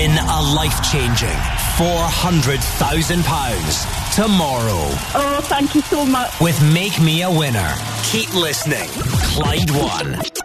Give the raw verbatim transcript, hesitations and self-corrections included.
Win a life-changing four hundred thousand pounds tomorrow. Oh, thank you so much. With Make Me a Winner. Keep listening. Clyde One.